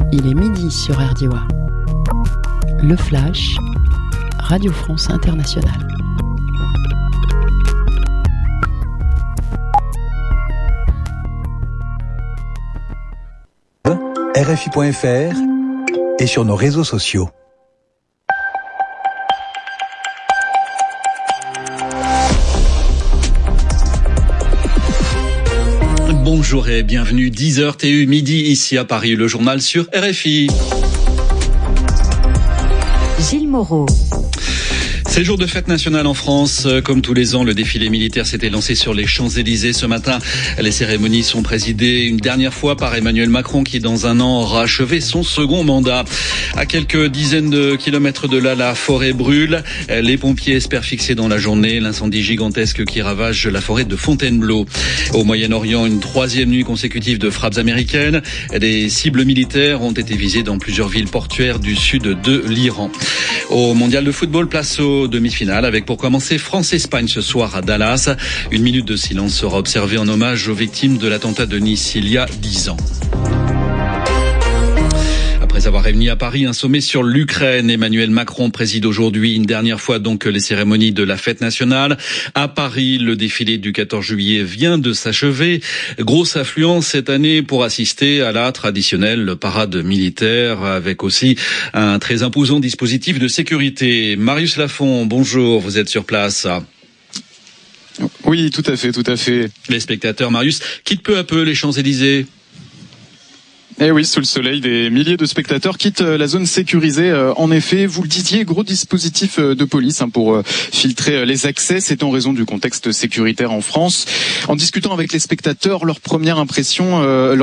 Il est midi sur RDOA. Le Flash, Radio France Internationale. RFI.fr et sur nos réseaux sociaux. Bonjour et bienvenue, 10h TU midi ici à Paris, le journal sur RFI. Gilles Moreau. C'est jour de fête nationale en France. Comme tous les ans, le défilé militaire s'était lancé sur les Champs-Élysées ce matin. Les cérémonies sont présidées une dernière fois par Emmanuel Macron qui, dans un an, aura achevé son second mandat. À quelques dizaines de kilomètres de là, la forêt brûle. Les pompiers espèrent fixer dans la journée l'incendie gigantesque qui ravage la forêt de Fontainebleau. Au Moyen-Orient, une troisième nuit consécutive de frappes américaines. Des cibles militaires ont été visées dans plusieurs villes portuaires du sud de l'Iran. Au mondial de football, place aux demi-finales avec pour commencer France-Espagne ce soir à Dallas. Une minute de silence sera observée en hommage aux victimes de l'attentat de Nice il y a 10 ans. Après avoir réuni à Paris un sommet sur l'Ukraine, Emmanuel Macron préside aujourd'hui une dernière fois donc les cérémonies de la fête nationale. À Paris, le défilé du 14 juillet vient de s'achever. Grosse affluence cette année pour assister à la traditionnelle parade militaire avec aussi un très imposant dispositif de sécurité. Marius Lafont, bonjour, vous êtes sur place. Oui, tout à fait. Les spectateurs, Marius, quittent peu à peu les Champs-Élysées. Eh oui, sous le soleil, des milliers de spectateurs quittent la zone sécurisée. En effet, vous le disiez, gros dispositif de police pour filtrer les accès. C'est en raison du contexte sécuritaire en France. En discutant avec les spectateurs, leurs premières impressions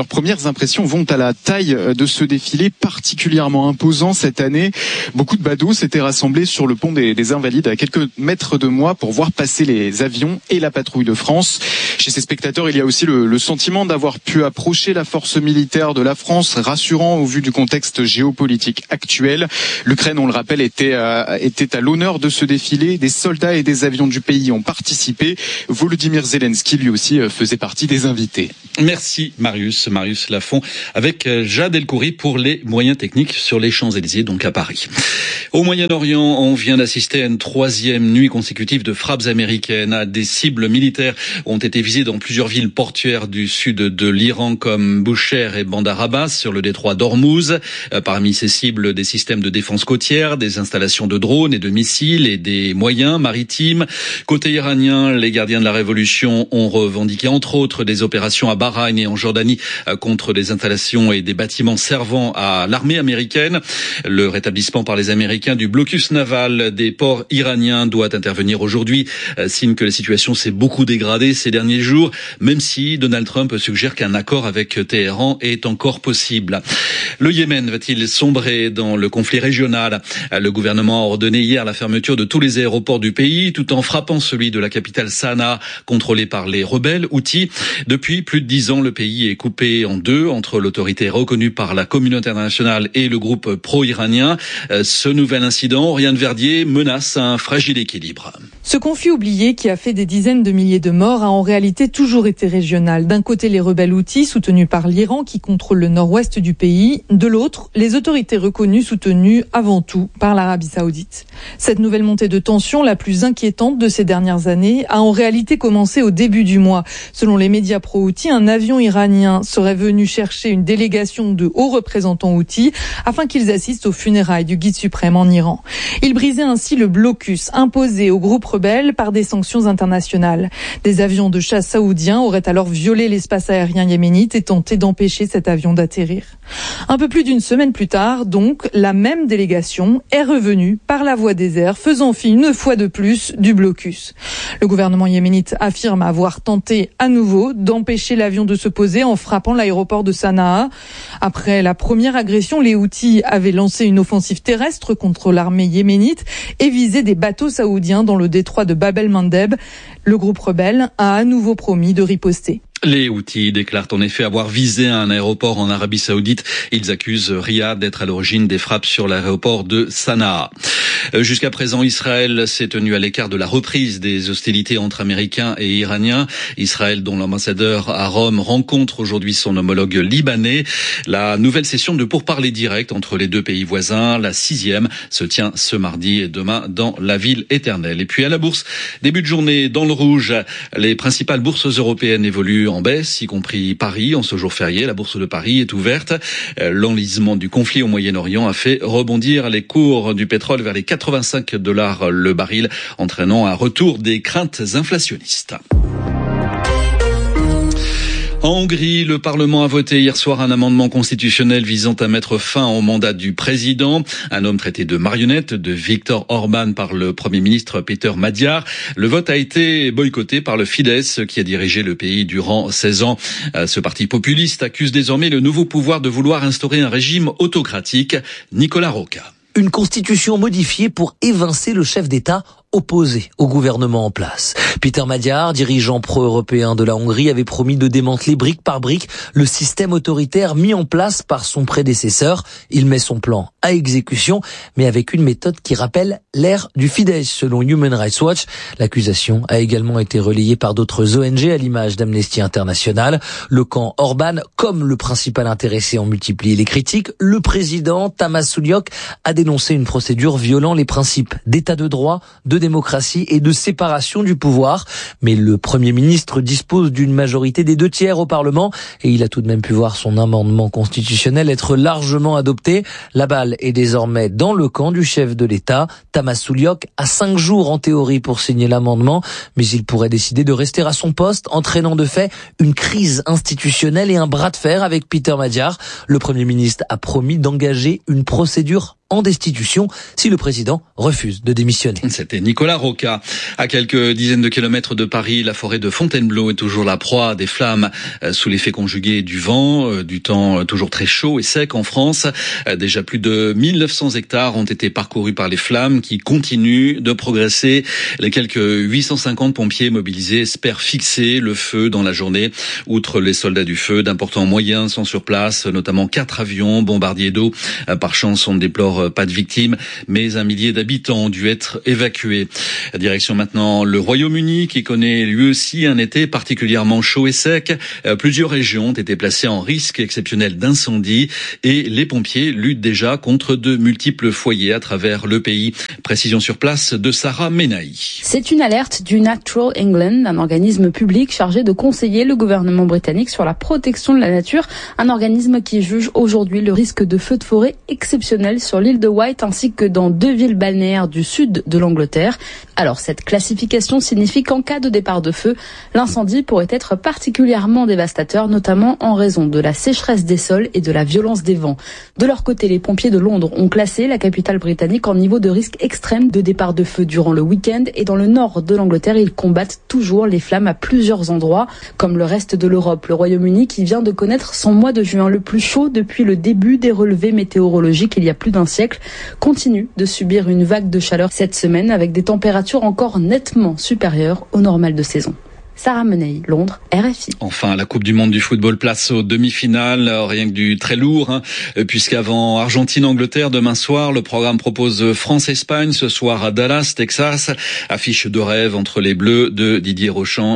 vont à la taille de ce défilé particulièrement imposant cette année. Beaucoup de badauds s'étaient rassemblés sur le pont des Invalides à quelques mètres de moi pour voir passer les avions et la patrouille de France. Chez ces spectateurs, il y a aussi le sentiment d'avoir pu approcher la force militaire de la France, rassurant au vu du contexte géopolitique actuel. L'Ukraine, on le rappelle, était à l'honneur de ce défilé. Des soldats et des avions du pays ont participé. Volodymyr Zelensky, lui aussi, faisait partie des invités. Merci Marius Lafont avec Jade Elkouri pour les moyens techniques sur les Champs-Élysées, donc à Paris. Au Moyen-Orient, on vient d'assister à une troisième nuit consécutive de frappes américaines. Des cibles militaires ont été visées dans plusieurs villes portuaires du sud de l'Iran comme Bushehr et Bandar Abbas sur le détroit d'Ormuz. Parmi ces cibles, des systèmes de défense côtière, des installations de drones et de missiles et des moyens maritimes. Côté iranien, les gardiens de la révolution ont revendiqué entre autres des opérations à Bahreïn et en Jordanie contre des installations et des bâtiments servant à l'armée américaine. Le rétablissement par les Américains du blocus naval des ports iraniens doit intervenir aujourd'hui, signe que la situation s'est beaucoup dégradée ces derniers jours, même si Donald Trump suggère qu'un accord avec Téhéran est encore possible. Le Yémen va-t-il sombrer dans le conflit régional? Le gouvernement a ordonné hier la fermeture de tous les aéroports du pays, tout en frappant celui de la capitale Sanaa, contrôlé par les rebelles Houthis. Depuis plus de 10 ans, le pays est coupé en deux entre l'autorité reconnue par la communauté internationale et le groupe pro-iranien. Ce nouvel incident, Oriane Verdier, menace un fragile équilibre. Ce conflit oublié qui a fait des dizaines de milliers de morts a en réalité toujours été régional. D'un côté, les rebelles Houthis, soutenus par l'Iran, qui contrôle le nord-ouest du pays. De l'autre, les autorités reconnues, soutenues avant tout par l'Arabie Saoudite. Cette nouvelle montée de tension, la plus inquiétante de ces dernières années, a en réalité commencé au début du mois. Selon les médias pro-Houthis, un avion iranien serait venu chercher une délégation de hauts représentants Houthis afin qu'ils assistent aux funérailles du guide suprême en Iran. Il brisait ainsi le blocus imposé au groupe rebelle par des sanctions internationales. Des avions de chasse saoudiens auraient alors violé l'espace aérien yéménite et tenté d'empêcher cet avion d'atterrir. Un peu plus d'une semaine plus tard, donc, la même délégation est revenue par la voie des airs, faisant fi une fois de plus du blocus. Le gouvernement yéménite affirme avoir tenté à nouveau d'empêcher l'avion de se poser en frappant l'aéroport de Sanaa. Après la première agression, les Houthis avaient lancé une offensive terrestre contre l'armée yéménite et visé des bateaux saoudiens dans le détroit de Bab el-Mandeb. Le groupe rebelle a à nouveau promis de riposter. Les Houthis déclarent en effet avoir visé un aéroport en Arabie Saoudite. Ils accusent Riyad d'être à l'origine des frappes sur l'aéroport de Sanaa. Jusqu'à présent, Israël s'est tenu à l'écart de la reprise des hostilités entre Américains et Iraniens. Israël, dont l'ambassadeur à Rome rencontre aujourd'hui son homologue libanais. La nouvelle session de pourparlers directs entre les deux pays voisins, la 6e, se tient ce mardi et demain dans la ville éternelle. Et puis à la bourse, début de journée dans le rouge. Les principales bourses européennes évoluent en baisse, y compris Paris. En ce jour férié, la bourse de Paris est ouverte. L'enlisement du conflit au Moyen-Orient a fait rebondir les cours du pétrole vers les $85 le baril, entraînant un retour des craintes inflationnistes. En Hongrie, le Parlement a voté hier soir un amendement constitutionnel visant à mettre fin au mandat du président, un homme traité de marionnette de Viktor Orban par le Premier ministre Péter Magyar. Le vote a été boycotté par le Fidesz qui a dirigé le pays durant 16 ans. Ce parti populiste accuse désormais le nouveau pouvoir de vouloir instaurer un régime autocratique. Nicolas Roca. Une constitution modifiée pour évincer le chef d'État opposé au gouvernement en place. Péter Magyar, dirigeant pro-européen de la Hongrie, avait promis de démanteler brique par brique le système autoritaire mis en place par son prédécesseur. Il met son plan à exécution, mais avec une méthode qui rappelle l'ère du Fidesz, selon Human Rights Watch. L'accusation a également été relayée par d'autres ONG à l'image d'Amnesty International. Le camp Orban, comme le principal intéressé, en multiplie les critiques. Le président Tamás Sulyok a dénoncé une procédure violant les principes d'état de droit, de démocratie et de séparation du pouvoir. Mais le Premier ministre dispose d'une majorité des 2/3 au Parlement et il a tout de même pu voir son amendement constitutionnel être largement adopté. La balle est désormais dans le camp du chef de l'État. Tamás Sulyok a 5 jours en théorie pour signer l'amendement, mais il pourrait décider de rester à son poste, entraînant de fait une crise institutionnelle et un bras de fer avec Péter Magyar. Le Premier ministre a promis d'engager une procédure en destitution si le président refuse de démissionner. C'était Nicolas Roca. À quelques dizaines de kilomètres de Paris, la forêt de Fontainebleau est toujours la proie des flammes sous l'effet conjugué du vent, du temps toujours très chaud et sec en France. Déjà plus de 1900 hectares ont été parcourus par les flammes qui continuent de progresser. Les quelques 850 pompiers mobilisés espèrent fixer le feu dans la journée. Outre les soldats du feu, d'importants moyens sont sur place, notamment 4 avions bombardiers d'eau. Par chance, on déplore pas de victimes, mais un millier d'habitants ont dû être évacués. Direction maintenant le Royaume-Uni qui connaît lui aussi un été particulièrement chaud et sec. Plusieurs régions ont été placées en risque exceptionnel d'incendie et les pompiers luttent déjà contre de multiples foyers à travers le pays. Précision sur place de Sarah Menahi. C'est une alerte du Natural England, un organisme public chargé de conseiller le gouvernement britannique sur la protection de la nature, un organisme qui juge aujourd'hui le risque de feu de forêt exceptionnel sur l'île de Wight ainsi que dans 2 villes balnéaires du sud de l'Angleterre. Alors cette classification signifie qu'en cas de départ de feu, l'incendie pourrait être particulièrement dévastateur, notamment en raison de la sécheresse des sols et de la violence des vents. De leur côté, les pompiers de Londres ont classé la capitale britannique en niveau de risque extrême de départ de feu durant le week-end et dans le nord de l'Angleterre, ils combattent toujours les flammes à plusieurs endroits. Comme le reste de l'Europe, le Royaume-Uni qui vient de connaître son mois de juin le plus chaud depuis le début des relevés météorologiques il y a plus d'un siècle, continue de subir une vague de chaleur cette semaine avec des températures encore nettement supérieures au normal de saison. Sarah Menahi, Londres, RFI. Enfin, la Coupe du Monde du football, place aux demi-finales, rien que du très lourd, puisqu'avant Argentine-Angleterre demain soir, le programme propose France-Espagne ce soir à Dallas, Texas. Affiche de rêve entre les Bleus de Didier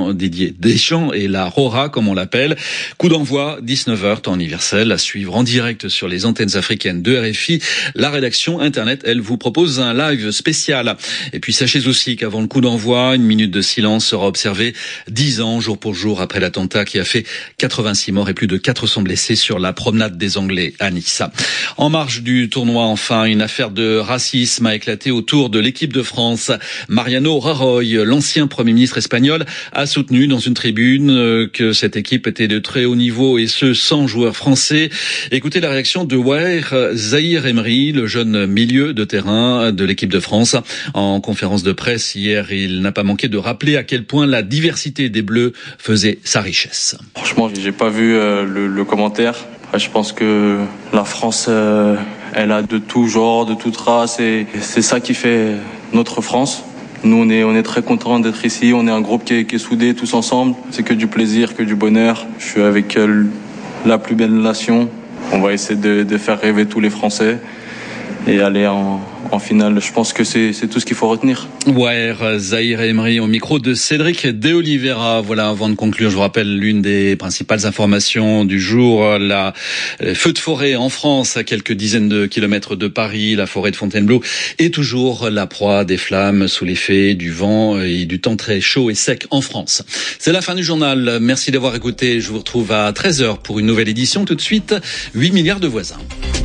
Deschamps et la Rora, comme on l'appelle. Coup d'envoi, 19h, temps universel, à suivre en direct sur les antennes africaines de RFI. La rédaction Internet, elle, vous propose un live spécial. Et puis sachez aussi qu'avant le coup d'envoi, une minute de silence sera observée 10 ans, jour pour jour, après l'attentat qui a fait 86 morts et plus de 400 blessés sur la promenade des Anglais à Nice. En marge du tournoi, enfin, une affaire de racisme a éclaté autour de l'équipe de France. Mariano Rajoy, l'ancien Premier ministre espagnol, a soutenu dans une tribune que cette équipe était de très haut niveau et ce, sans joueurs français. Écoutez la réaction de Waher Zahir Emery, le jeune milieu de terrain de l'équipe de France. En conférence de presse hier, il n'a pas manqué de rappeler à quel point la diversité des Bleus faisait sa richesse. Franchement, j'ai pas vu le commentaire. Je pense que la France, elle a de tout genre, de toute race, et c'est ça qui fait notre France. Nous, on est très contents d'être ici. On est un groupe qui est soudé tous ensemble. C'est que du plaisir, que du bonheur. Je suis avec la plus belle nation. On va essayer de faire rêver tous les Français. et aller en finale. Je pense que c'est tout ce qu'il faut retenir. Ouais, Zahir Emery au micro de Cédric De Oliveira. Voilà, avant de conclure, je vous rappelle l'une des principales informations du jour, la feu de forêt en France, à quelques dizaines de kilomètres de Paris. La forêt de Fontainebleau est toujours la proie des flammes sous l'effet du vent et du temps très chaud et sec en France. C'est la fin du journal. Merci d'avoir écouté. Je vous retrouve à 13h pour une nouvelle édition. Tout de suite, 8 milliards de voisins.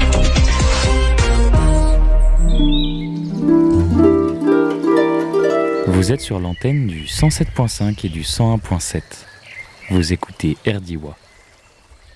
Vous êtes sur l'antenne du 107.5 et du 101.7. Vous écoutez RDIWA.